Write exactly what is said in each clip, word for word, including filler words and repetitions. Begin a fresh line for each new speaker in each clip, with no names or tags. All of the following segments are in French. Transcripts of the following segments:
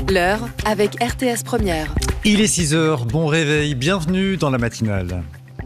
L'heure avec R T S Première.
Il est six heures, bon réveil, bienvenue dans la matinale.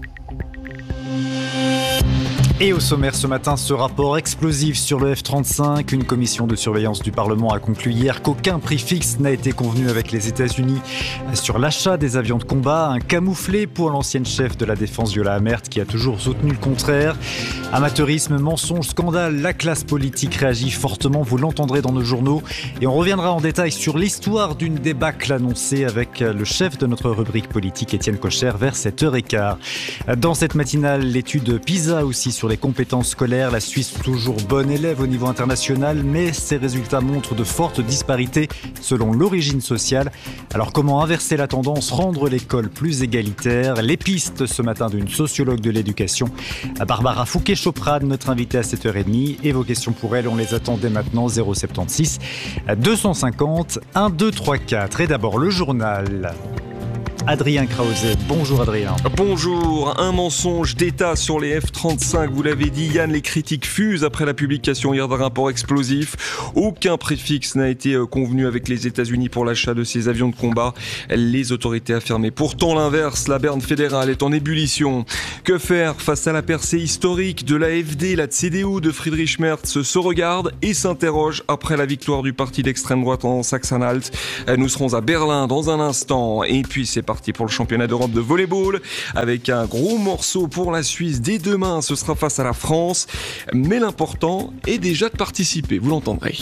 Et au sommaire ce matin, ce rapport explosif sur le F trente-cinq. Une commission de surveillance du Parlement a conclu hier qu'aucun prix fixe n'a été convenu avec les États-Unis sur l'achat des avions de combat. Un camouflet pour l'ancienne chef de la défense Viola Amert qui a toujours soutenu le contraire. Amateurisme, mensonge, scandale, la classe politique réagit fortement, vous l'entendrez dans nos journaux. Et on reviendra en détail sur l'histoire d'une débâcle annoncée avec le chef de notre rubrique politique, Étienne Kocher, vers sept heures quinze. Dans cette matinale, l'étude PISA aussi sur les compétences scolaires. La Suisse toujours bonne élève au niveau international, mais ses résultats montrent de fortes disparités selon l'origine sociale. Alors comment inverser la tendance, rendre l'école plus égalitaire? Les pistes ce matin d'une sociologue de l'éducation, Barbara Fouquet-Choprade, notre invitée à sept heures trente. Et vos questions pour elle, on les attend dès maintenant, zéro sept six deux cent cinquante un deux trois quatre. Et d'abord le journal. Adrien Krause. Bonjour Adrien.
Bonjour. Un mensonge d'État sur les F trente-cinq. Vous l'avez dit, Yann, les critiques fusent après la publication hier d'un rapport explosif. Aucun prix fixe n'a été convenu avec les États-Unis pour l'achat de ces avions de combat. Les autorités affirmaient pourtant l'inverse. La berne fédérale est en ébullition. Que faire face à la percée historique de l'A F D? La C D U de Friedrich Merz se regarde et s'interroge après la victoire du parti d'extrême droite en Sachsen-Anhalt. Nous serons à Berlin dans un instant. Et puis c'est parti pour le championnat d'Europe de volleyball avec un gros morceau pour la Suisse. Dès demain, ce sera face à la France. Mais l'important est déjà de participer, vous l'entendrez.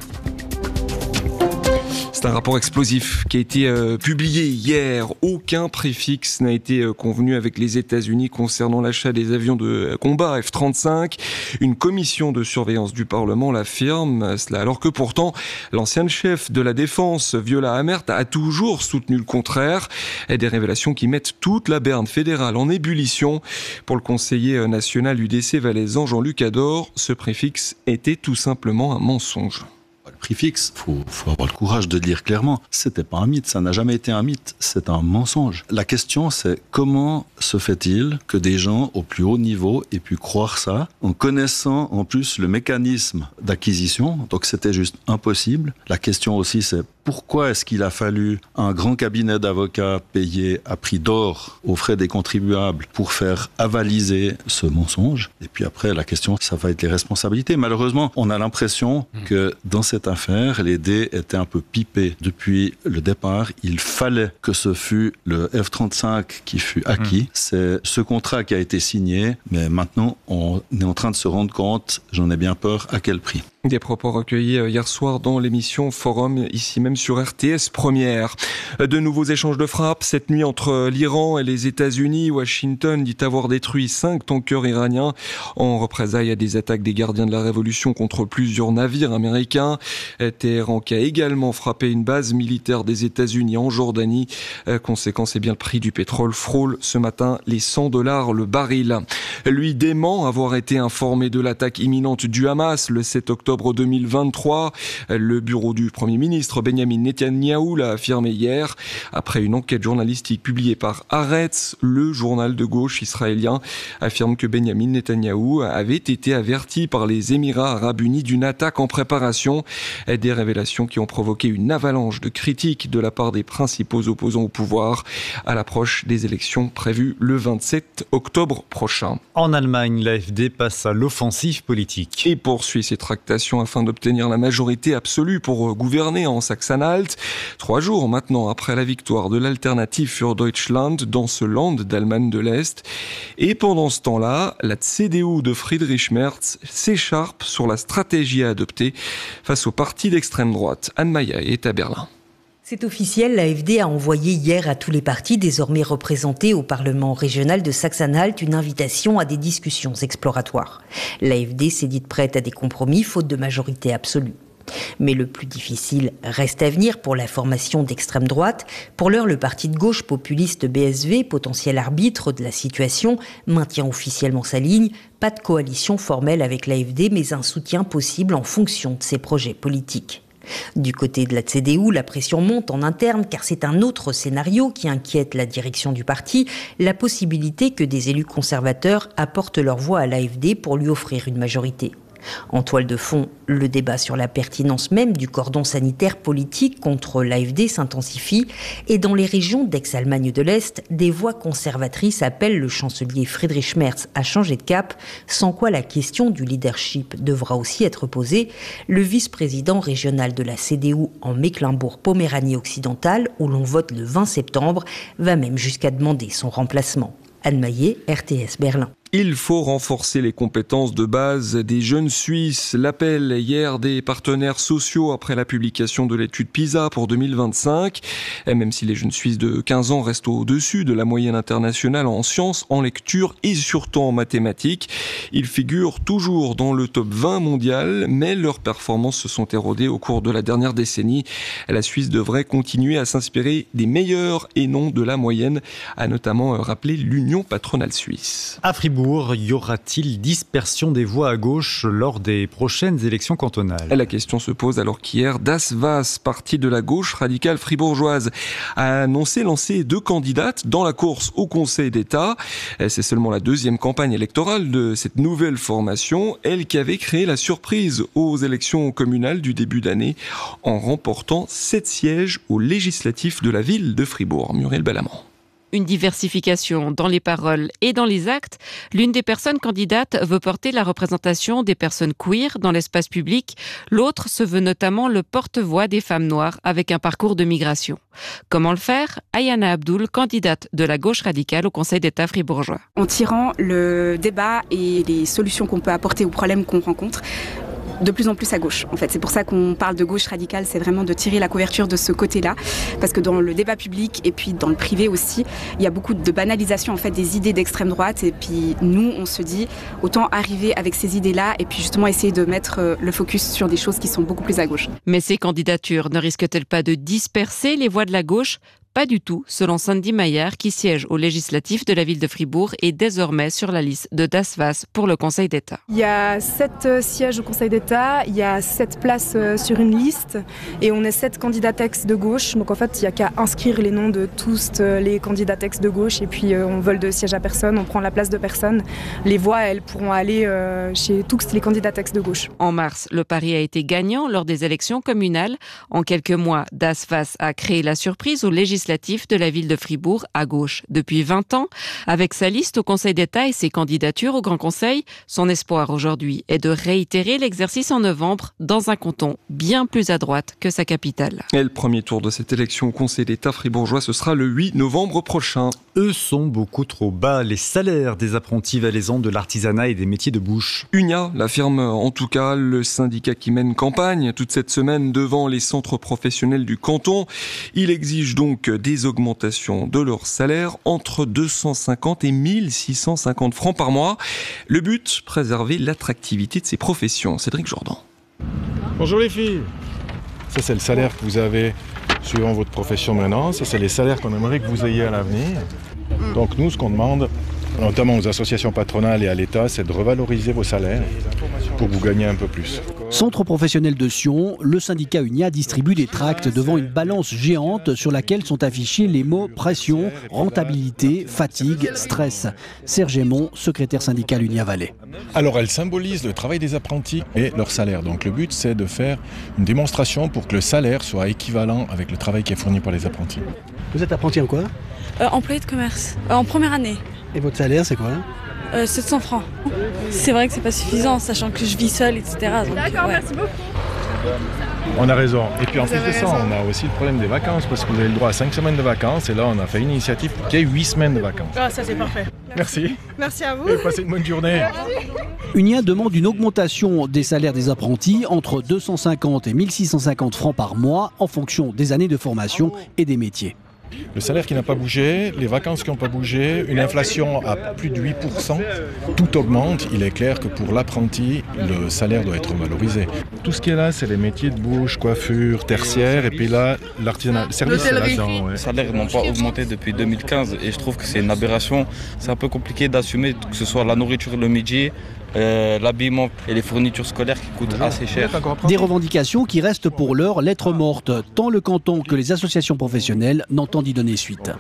C'est un rapport explosif qui a été euh, publié hier. Aucun prix fixe n'a été euh, convenu avec les États-Unis concernant l'achat des avions de combat F trente-cinq. Une commission de surveillance du Parlement l'affirme, cela alors que pourtant l'ancienne chef de la défense, Viola Amert, a toujours soutenu le contraire. Et des révélations qui mettent toute la berne fédérale en ébullition. Pour le conseiller national U D C valaisan Jean-Luc Ador, ce prix fixe était tout simplement un mensonge.
Le prix fixe, il faut, faut avoir le courage de le dire clairement, c'était pas un mythe, ça n'a jamais été un mythe, c'est un mensonge. La question c'est comment se fait-il que des gens au plus haut niveau aient pu croire ça en connaissant en plus le mécanisme d'acquisition, donc c'était juste impossible. La question aussi c'est pourquoi est-ce qu'il a fallu un grand cabinet d'avocats payé à prix d'or aux frais des contribuables pour faire avaliser ce mensonge? Et puis après, la question, ça va être les responsabilités. Malheureusement, on a l'impression que dans cette affaire, les dés étaient un peu pipés. Depuis le départ, il fallait que ce fût le F trente-cinq qui fût acquis. Mmh. C'est ce contrat qui a été signé, mais maintenant, on est en train de se rendre compte, j'en ai bien peur, à quel prix.
Des propos recueillis hier soir dans l'émission Forum, ici même sur R T S Première. De nouveaux échanges de frappes cette nuit entre l'Iran et les États-Unis. Washington dit avoir détruit cinq tankers iraniens en représailles à des attaques des gardiens de la Révolution contre plusieurs navires américains. Téhéran qui a également frappé une base militaire des États-Unis en Jordanie. Conséquence, c'est bien le prix du pétrole frôle ce matin les cent dollars le baril. Lui dément avoir été informé de l'attaque imminente du Hamas le sept octobre deux mille vingt-trois. Le bureau du Premier ministre Benjamin Netanyahou l'a affirmé hier. Après une enquête journalistique publiée par Haaretz, le journal de gauche israélien affirme que Benjamin Netanyahou avait été averti par les Émirats arabes unis d'une attaque en préparation. Des révélations qui ont provoqué une avalanche de critiques de la part des principaux opposants au pouvoir à l'approche des élections prévues le vingt-sept octobre prochain.
En Allemagne, l'A F D passe à l'offensive politique.
Et poursuit ses tractations afin d'obtenir la majorité absolue pour gouverner en Sachsen-Anhalt. Trois jours maintenant après la victoire de l'Alternative für Deutschland dans ce Land d'Allemagne de l'Est. Et pendant ce temps-là, la C D U de Friedrich Merz s'écharpe sur la stratégie à adopter face au parti d'extrême droite. Anne Maya est à Berlin.
C'est officiel, l'A F D a envoyé hier à tous les partis désormais représentés au Parlement régional de Sachsen-Anhalt une invitation à des discussions exploratoires. L'A F D s'est dite prête à des compromis faute de majorité absolue. Mais le plus difficile reste à venir pour la formation d'extrême droite. Pour l'heure, le parti de gauche populiste B S V, potentiel arbitre de la situation, maintient officiellement sa ligne. Pas de coalition formelle avec l'A F D, mais un soutien possible en fonction de ses projets politiques. Du côté de la C D U, la pression monte en interne car c'est un autre scénario qui inquiète la direction du parti, la possibilité que des élus conservateurs apportent leur voix à l'A F D pour lui offrir une majorité. En toile de fond, le débat sur la pertinence même du cordon sanitaire politique contre l'A F D s'intensifie et dans les régions d'ex-Allemagne de l'Est, des voix conservatrices appellent le chancelier Friedrich Merz à changer de cap, sans quoi la question du leadership devra aussi être posée. Le vice-président régional de la C D U en Mecklembourg-Poméranie occidentale, où l'on vote le vingt septembre, va même jusqu'à demander son remplacement. Anne Maillet, R T S Berlin.
Il faut renforcer les compétences de base des jeunes Suisses. L'appel hier des partenaires sociaux après la publication de l'étude PISA pour deux mille vingt-cinq. Et même si les jeunes Suisses de quinze ans restent au-dessus de la moyenne internationale en sciences, en lecture et surtout en mathématiques, ils figurent toujours dans le top vingt mondial, mais leurs performances se sont érodées au cours de la dernière décennie. La Suisse devrait continuer à s'inspirer des meilleurs et non de la moyenne, a notamment rappelé l'Union patronale suisse.
À Fribourg, y aura-t-il dispersion des voix à gauche lors des prochaines élections cantonales ?
La question se pose alors qu'hier, Das Was, parti de la gauche radicale fribourgeoise, a annoncé lancer deux candidates dans la course au Conseil d'État. C'est seulement la deuxième campagne électorale de cette nouvelle formation, elle qui avait créé la surprise aux élections communales du début d'année en remportant sept sièges aux législatives de la ville de Fribourg. Muriel Bellamant.
Une diversification dans les paroles et dans les actes. L'une des personnes candidates veut porter la représentation des personnes queer dans l'espace public. L'autre se veut notamment le porte-voix des femmes noires avec un parcours de migration. Comment le faire ? Ayana Abdoul, candidate de la gauche radicale au Conseil d'État fribourgeois.
En tirant le débat et les solutions qu'on peut apporter aux problèmes qu'on rencontre de plus en plus à gauche. En fait, c'est pour ça qu'on parle de gauche radicale, c'est vraiment de tirer la couverture de ce côté-là, parce que dans le débat public et puis dans le privé aussi, il y a beaucoup de banalisation en fait des idées d'extrême droite. Et puis nous, on se dit autant arriver avec ces idées-là et puis justement essayer de mettre le focus sur des choses qui sont beaucoup plus à gauche.
Mais ces candidatures ne risquent-elles pas de disperser les voix de la gauche ? Pas du tout, selon Sandy Maillard, qui siège au législatif de la ville de Fribourg et désormais sur la liste de Das Was pour le Conseil d'État.
Il y a sept sièges au Conseil d'État, il y a sept places sur une liste et on est sept candidats ex de gauche. Donc en fait, il n'y a qu'à inscrire les noms de tous les candidats ex de gauche et puis on vole de siège à personne, on prend la place de personne. Les voix, elles pourront aller chez tous les candidats ex de gauche.
En mars, le pari a été gagnant lors des élections communales. En quelques mois, Das Was a créé la surprise au législatif de la ville de Fribourg à gauche depuis vingt ans. Avec sa liste au Conseil d'État et ses candidatures au Grand Conseil, son espoir aujourd'hui est de réitérer l'exercice en novembre dans un canton bien plus à droite que sa capitale.
Et le premier tour de cette élection au Conseil d'État fribourgeois, ce sera le huit novembre prochain.
Eux sont beaucoup trop bas, les salaires des apprentis valaisans de l'artisanat et des métiers de bouche.
Unia l'affirme en tout cas, le syndicat qui mène campagne toute cette semaine devant les centres professionnels du canton. Il exige donc des augmentations de leur salaire entre deux cent cinquante et mille six cent cinquante francs par mois. Le but, préserver l'attractivité de ces professions. Cédric Jourdan.
Bonjour les filles. Ça c'est le salaire que vous avez suivant votre profession maintenant. Ça c'est les salaires qu'on aimerait que vous ayez à l'avenir. Donc nous, ce qu'on demande, notamment aux associations patronales et à l'État, c'est de revaloriser vos salaires pour que vous gagniez un peu plus.
Centre professionnel de Sion, le syndicat Unia distribue des tracts devant une balance géante sur laquelle sont affichés les mots pression, rentabilité, fatigue, stress. Serge Aymon, secrétaire syndical Unia Valais.
Alors elle symbolise le travail des apprentis et leur salaire. Donc le but c'est de faire une démonstration pour que le salaire soit équivalent avec le travail qui est fourni par les apprentis.
Vous êtes apprenti en quoi ?
euh, Employé de commerce, euh, en première année.
Et votre salaire c'est quoi ?
Euh, sept cents francs. C'est vrai que c'est pas suffisant, sachant que je vis seule, et cetera. Donc,
D'accord,
ouais.
merci beaucoup. On a raison. Et puis en plus de ça, on a aussi le problème des vacances, parce que vous avez le droit à cinq semaines de vacances, et là on a fait une initiative pour qu'il y ait huit semaines de vacances.
Ah, ça c'est parfait.
Merci.
Merci à vous.
Et passez une bonne journée.
Unia demande une augmentation des salaires des apprentis entre deux cent cinquante et mille six cent cinquante francs par mois en fonction des années de formation et des métiers.
Le salaire qui n'a pas bougé, les vacances qui n'ont pas bougé, une inflation à plus de huit pour cent, tout augmente. Il est clair que pour l'apprenti, le salaire doit être valorisé. Tout ce qui est là, c'est les métiers de bouche, coiffure, tertiaire, et puis là, l'artisanat, le service, c'est là-dedans. Ouais.
Les salaires n'ont pas augmenté depuis deux mille quinze et je trouve que c'est une aberration. C'est un peu compliqué d'assumer que ce soit la nourriture le midi, euh, l'habillement et les fournitures scolaires qui coûtent assez cher.
Des revendications qui restent pour l'heure lettres mortes. Tant le canton que les associations professionnelles n'entendent y donner suite.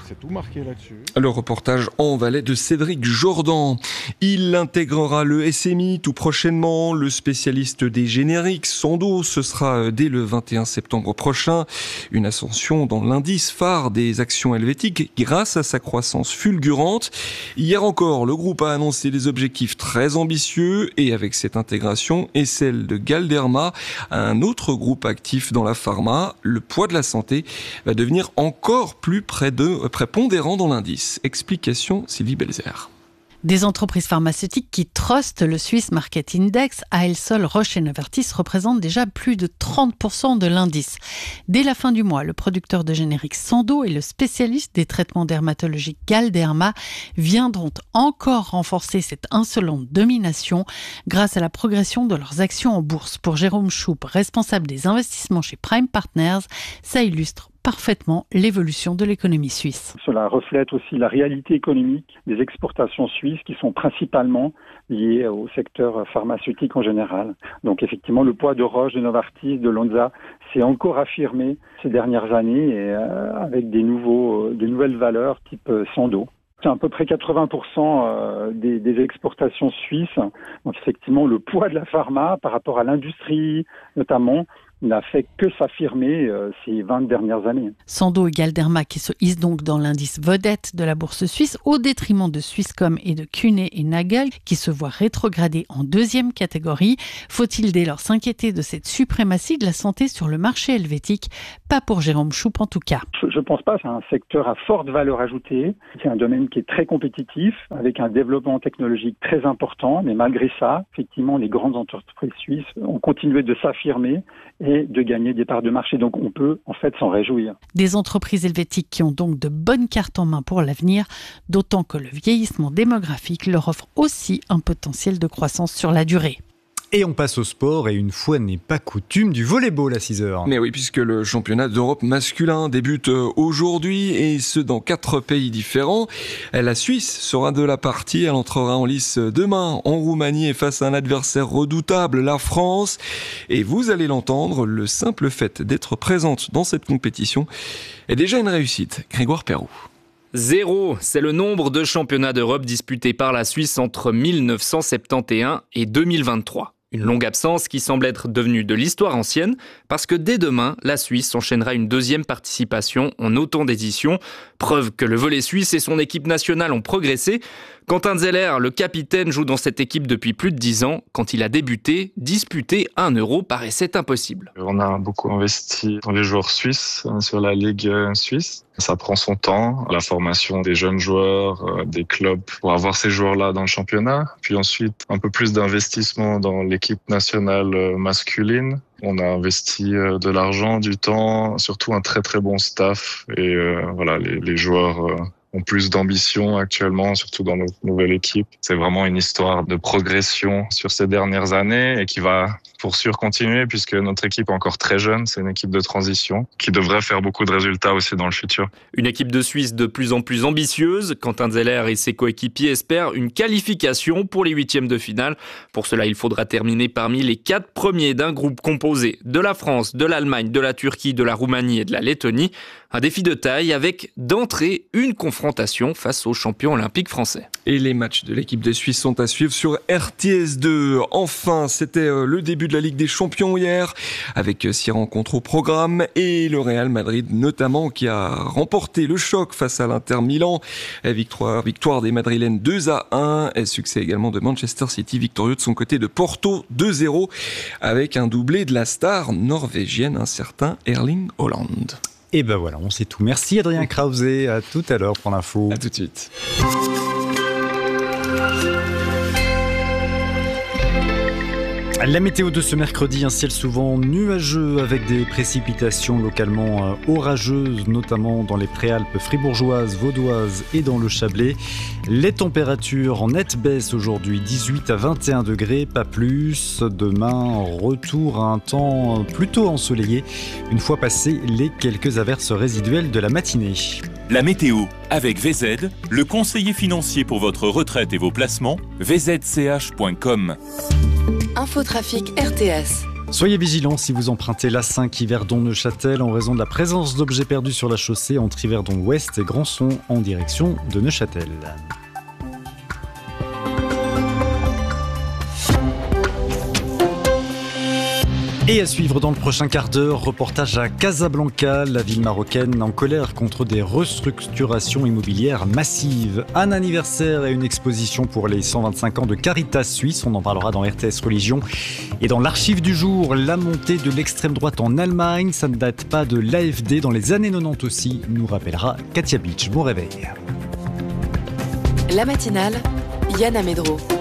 Le reportage en Valais de Cédric Jordan. Il intégrera le S M I tout prochainement. Le spécialiste des génériques, Sando, ce sera dès le vingt et un septembre prochain. Une ascension dans l'indice phare des actions helvétiques grâce à sa croissance fulgurante. Hier encore, le groupe a annoncé des objectifs très ambitieux et avec cette intégration et celle de Galderma, un autre groupe actif dans la pharma, le poids de la santé va devenir encore plus prépondérant dans l'indice. Explication Sylvie Belzer.
Des entreprises pharmaceutiques qui trustent le Swiss Market Index, à elles seules, Roche et Novartis représentent déjà plus de trente pour cent de l'indice. Dès la fin du mois, le producteur de génériques Sando et le spécialiste des traitements dermatologiques Galderma viendront encore renforcer cette insolente domination grâce à la progression de leurs actions en bourse. Pour Jérôme Schoupp, responsable des investissements chez Prime Partners, ça illustre parfaitement l'évolution de l'économie suisse.
Cela reflète aussi la réalité économique des exportations suisses qui sont principalement liées au secteur pharmaceutique en général. Donc effectivement, le poids de Roche, de Novartis, de Lonza s'est encore affirmé ces dernières années et euh, avec des, nouveaux, des nouvelles valeurs type euh, Sando. C'est à peu près quatre-vingts pour cent des, des exportations suisses. Donc effectivement, le poids de la pharma par rapport à l'industrie notamment n'a fait que s'affirmer euh, ces vingt dernières années.
Sando et Galderma qui se hissent donc dans l'indice vedette de la bourse suisse au détriment de Swisscom et de Kuehne et Nagel qui se voient rétrogradés en deuxième catégorie. Faut-il dès lors s'inquiéter de cette suprématie de la santé sur le marché helvétique? Pas pour Jérôme Schoupp en tout cas.
Je ne pense pas, c'est un secteur à forte valeur ajoutée. C'est un domaine qui est très compétitif avec un développement technologique très important. Mais malgré ça, effectivement, les grandes entreprises suisses ont continué de s'affirmer et de gagner des parts de marché. Donc on peut en fait s'en réjouir.
Des entreprises helvétiques qui ont donc de bonnes cartes en main pour l'avenir, d'autant que le vieillissement démographique leur offre aussi un potentiel de croissance sur la durée.
Et on passe au sport, et une fois n'est pas coutume, du volleyball à six heures.
Mais oui, puisque le championnat d'Europe masculin débute aujourd'hui, et ce dans quatre pays différents. La Suisse sera de la partie, elle entrera en lice demain en Roumanie et face à un adversaire redoutable, la France. Et vous allez l'entendre, le simple fait d'être présente dans cette compétition est déjà une réussite. Grégoire Perroux.
Zéro, c'est le nombre de championnats d'Europe disputés par la Suisse entre mille neuf cent soixante et onze et deux mille vingt-trois. Une longue absence qui semble être devenue de l'histoire ancienne parce que dès demain, la Suisse enchaînera une deuxième participation en autant d'éditions. Preuve que le volley suisse et son équipe nationale ont progressé. Quentin Zeller, le capitaine, joue dans cette équipe depuis plus de dix ans. Quand il a débuté, disputer un euro paraissait impossible.
On a beaucoup investi dans les joueurs suisses, sur la Ligue suisse. Ça prend son temps, la formation des jeunes joueurs, des clubs pour avoir ces joueurs-là dans le championnat. Puis ensuite, un peu plus d'investissement dans l'équipe nationale masculine. On a investi de l'argent, du temps, surtout un très très bon staff. Et euh, voilà, les, les joueurs euh, ont plus d'ambition actuellement, surtout dans notre nouvelle équipe. C'est vraiment une histoire de progression sur ces dernières années et qui va pour sûr continuer puisque notre équipe est encore très jeune. C'est une équipe de transition qui devrait faire beaucoup de résultats aussi dans le futur.
Une équipe de Suisse de plus en plus ambitieuse. Quentin Zeller et ses coéquipiers espèrent une qualification pour les huitièmes de finale. Pour cela, il faudra terminer parmi les quatre premiers d'un groupe composé de la France, de l'Allemagne, de la Turquie, de la Roumanie et de la Lettonie. Un défi de taille avec d'entrée une confrontation face aux champions olympiques français.
Et les matchs de l'équipe de Suisse sont à suivre sur R T S deux. Enfin, c'était le début de la Ligue des Champions hier, avec six rencontres au programme et le Real Madrid notamment qui a remporté le choc face à l'Inter Milan. Victoire, victoire des Madrilènes deux à un. Et succès également de Manchester City, victorieux de son côté de Porto deux zéro, avec un doublé de la star norvégienne, un certain Erling Haaland.
Et ben voilà, on sait tout. Merci Adrien Krause, à tout à l'heure pour l'info.
À tout de suite.
La météo de ce mercredi, un ciel souvent nuageux avec des précipitations localement orageuses, notamment dans les préalpes fribourgeoises, vaudoises et dans le Chablais. Les températures en nette baisse aujourd'hui, dix-huit à vingt et un degrés, pas plus. Demain, retour à un temps plutôt ensoleillé, une fois passées les quelques averses résiduelles de la matinée.
La météo avec V Z, le conseiller financier pour votre retraite et vos placements, v z c h point com.
Infotrafic R T S.
Soyez vigilants si vous empruntez l'A cinq Yverdon-Neuchâtel en raison de la présence d'objets perdus sur la chaussée entre Yverdon-Ouest et Grandson en direction de Neuchâtel. Et à suivre dans le prochain quart d'heure, reportage à Casablanca, la ville marocaine en colère contre des restructurations immobilières massives. Un anniversaire et une exposition pour les cent vingt-cinq ans de Caritas Suisse, on en parlera dans R T S Religion. Et dans l'archive du jour, la montée de l'extrême droite en Allemagne, ça ne date pas de l'A F D dans les années quatre-vingt-dix aussi, nous rappellera Katia Beach. Bon réveil.
La matinale, Yann Amedro.